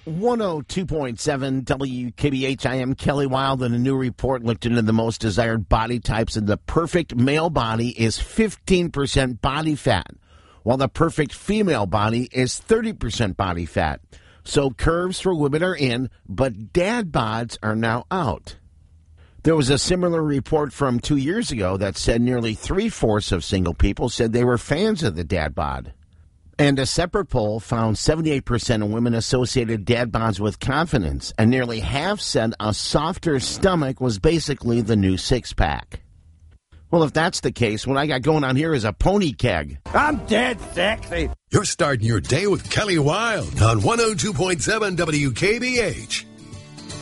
102.7 WKBH. I am Kelly Wild, and a new report looked into the most desired body types, and the perfect male body is 15% body fat, while the perfect female body is 30% body fat. So curves for women are in, but dad bods are now out. There was a similar report from 2 years ago that said nearly 3/4 of single people said they were fans of the dad bod. And a separate poll found 78% of women associated dad bods with confidence, and nearly half said a softer stomach was basically the new six-pack. Well, if that's the case, what I got going on here is a pony keg. I'm dead sexy. You're starting your day with Kelly Wild on 102.7 WKBH.